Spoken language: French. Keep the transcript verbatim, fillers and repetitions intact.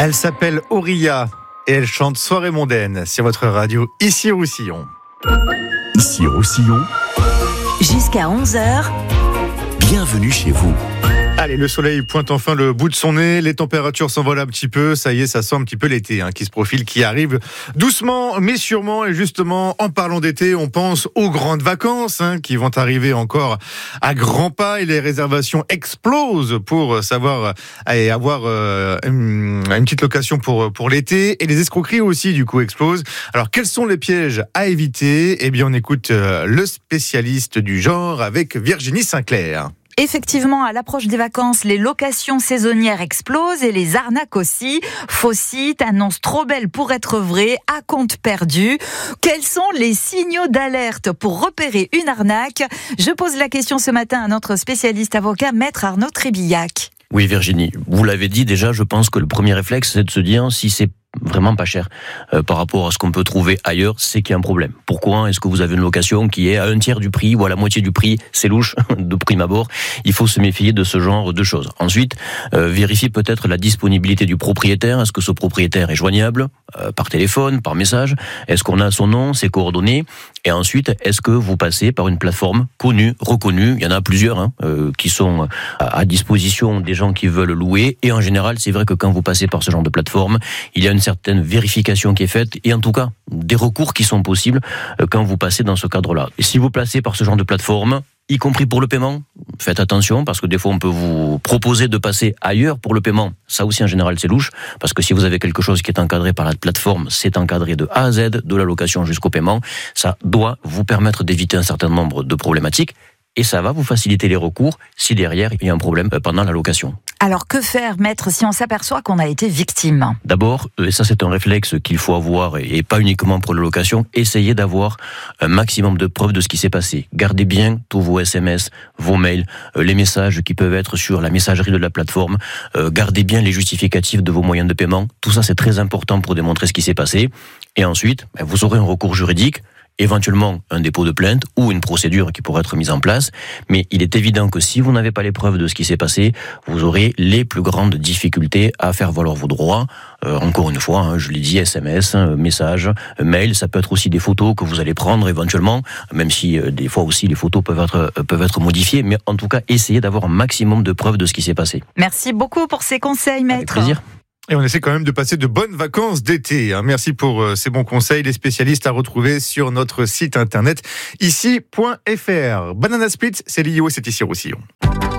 Elle s'appelle Auria et elle chante Soirée mondaine sur votre radio, ici Roussillon. Ici Roussillon. Jusqu'à onze heures. Bienvenue chez vous. Allez, le soleil pointe enfin le bout de son nez, les températures s'envolent un petit peu, ça y est, ça sent un petit peu l'été hein, qui se profile, qui arrive doucement mais sûrement. Et justement, en parlant d'été, on pense aux grandes vacances hein, qui vont arriver encore à grands pas et les réservations explosent pour savoir et avoir euh, une, une petite location pour, pour l'été. Et les escroqueries aussi du coup explosent. Alors quels sont les pièges à éviter ? Eh bien on écoute euh, le spécialiste du genre avec Virginie Sinclair. Effectivement, à l'approche des vacances, les locations saisonnières explosent et les arnaques aussi. Faux sites, annonces trop belles pour être vraies, à compte perdu. Quels sont les signaux d'alerte pour repérer une arnaque ? Je pose la question ce matin à notre spécialiste avocat, Maître Arnaud Trébillac. Oui Virginie, vous l'avez dit déjà, je pense que le premier réflexe c'est de se dire si c'est vraiment pas cher euh, par rapport à ce qu'on peut trouver ailleurs, c'est qu'il y a un problème. Pourquoi est-ce que vous avez une location qui est à un tiers du prix ou à la moitié du prix ? C'est louche de prime abord. Il faut se méfier de ce genre de choses. Ensuite, euh, vérifiez peut-être la disponibilité du propriétaire. Est-ce que ce propriétaire est joignable euh, par téléphone, par message ? Est-ce qu'on a son nom, ses coordonnées ? Et ensuite, est-ce que vous passez par une plateforme connue, reconnue ? Il y en a plusieurs hein, euh, qui sont à, à disposition des gens qui veulent louer. Et en général, c'est vrai que quand vous passez par ce genre de plateforme, il y a une certaine vérification qui est faite et en tout cas des recours qui sont possibles quand vous passez dans ce cadre-là. Et si vous passez par ce genre de plateforme, y compris pour le paiement, faites attention parce que des fois on peut vous proposer de passer ailleurs pour le paiement. Ça aussi en général c'est louche parce que si vous avez quelque chose qui est encadré par la plateforme, c'est encadré de A à Z, de la location jusqu'au paiement. Ça doit vous permettre d'éviter un certain nombre de problématiques et ça va vous faciliter les recours si derrière il y a un problème pendant la location. Alors que faire, maître, si on s'aperçoit qu'on a été victime ? D'abord, et ça c'est un réflexe qu'il faut avoir, et pas uniquement pour la location, essayez d'avoir un maximum de preuves de ce qui s'est passé. Gardez bien tous vos S M S, vos mails, les messages qui peuvent être sur la messagerie de la plateforme. Gardez bien les justificatifs de vos moyens de paiement. Tout ça c'est très important pour démontrer ce qui s'est passé. Et ensuite, vous aurez un recours juridique, éventuellement un dépôt de plainte ou une procédure qui pourrait être mise en place. Mais il est évident que si vous n'avez pas les preuves de ce qui s'est passé, vous aurez les plus grandes difficultés à faire valoir vos droits. Euh, encore une fois, hein, je l'ai dit, S M S, message, mail, ça peut être aussi des photos que vous allez prendre éventuellement, même si euh, des fois aussi les photos peuvent être, euh, peuvent être modifiées. Mais en tout cas, essayez d'avoir un maximum de preuves de ce qui s'est passé. Merci beaucoup pour ces conseils, maître. Avec plaisir. Et on essaie quand même de passer de bonnes vacances d'été. Merci pour ces bons conseils. Les spécialistes à retrouver sur notre site internet ici point f r. Banana Split, c'est l'I O, c'est ici Roussillon.